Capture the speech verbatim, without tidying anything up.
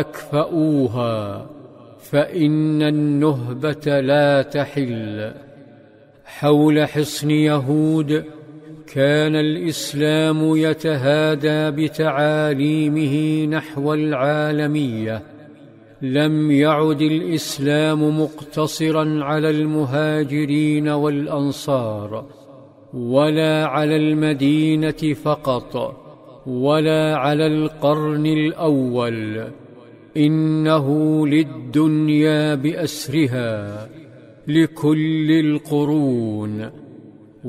اكفؤوها، فإن النهبة لا تحل. حول حصن يهود كان الإسلام يتهادى بتعاليمه نحو العالمية. لم يعد الإسلام مقتصرا على المهاجرين والأنصار، ولا على المدينة فقط، ولا على القرن الأول، إنه للدنيا بأسرها، لكل القرون،